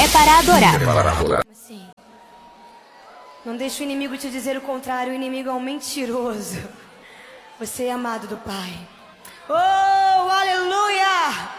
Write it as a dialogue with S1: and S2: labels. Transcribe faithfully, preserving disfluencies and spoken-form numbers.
S1: para adorar.
S2: Para adorar.
S3: Assim, não deixe o inimigo te dizer o contrário. O inimigo é um mentiroso. Você é amado do Pai. Oh, aleluia!